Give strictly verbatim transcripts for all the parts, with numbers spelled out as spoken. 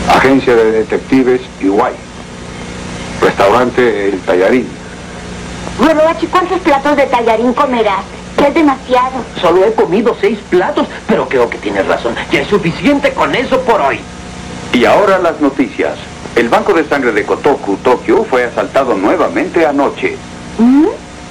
Agencia de Detectives Iguay. Restaurante El Tallarín. Huevoachi, ¿cuántos platos de tallarín comerás? Ya es demasiado. Solo he comido seis platos, pero creo que tienes razón. Ya es suficiente con eso por hoy. Y ahora las noticias. El banco de sangre de Kotoku, Tokio, fue asaltado nuevamente anoche. ¿Mm?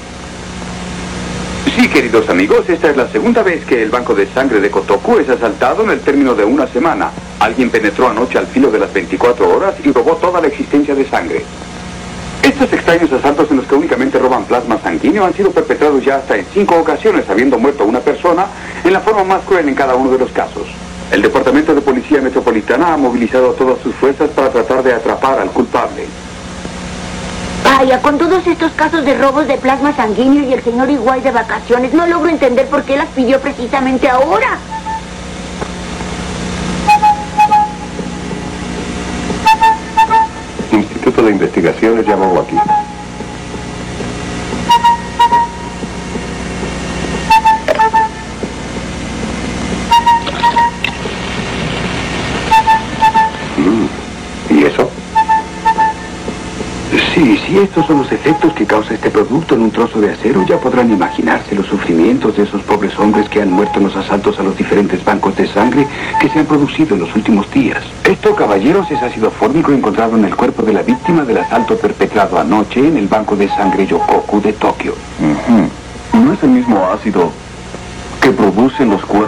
Sí, queridos amigos, esta es la segunda vez que el banco de sangre de Kotoku es asaltado en el término de una semana. Alguien penetró anoche al filo de las veinticuatro horas y robó toda la existencia de sangre. Estos extraños asaltos en los que únicamente roban plasma sanguíneo han sido perpetrados ya hasta en cinco ocasiones, habiendo muerto una persona en la forma más cruel en cada uno de los casos. El Departamento de Policía Metropolitana ha movilizado todas sus fuerzas para tratar de atrapar al culpable. Vaya, con todos estos casos de robos de plasma sanguíneo y el señor Iguay de vacaciones, no logro entender por qué las pidió precisamente ahora. Instituto de Investigaciones llamó aquí. ¿Y eso? Sí, si estos son los efectos que causa este producto en un trozo de acero, ya podrán imaginarse los sufrimientos de esos pobres hombres que han muerto en los asaltos a los diferentes bancos de sangre que se han producido en los últimos días. Esto, caballeros, es ácido fórmico encontrado en el cuerpo de la víctima del asalto perpetrado anoche en el banco de sangre Yokoku de Tokio. Uh-huh. ¿No es el mismo ácido que producen los cuerpos